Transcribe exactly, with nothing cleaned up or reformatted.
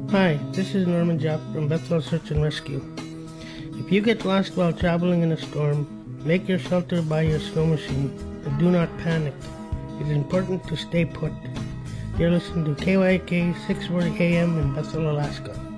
Hi, this is Norman Japp from Bethel Search and Rescue. If you get lost while traveling in a storm, make your shelter by your snow machine and do not panic. It is important to stay put. You're listening to K Y K six forty A M in Bethel, Alaska.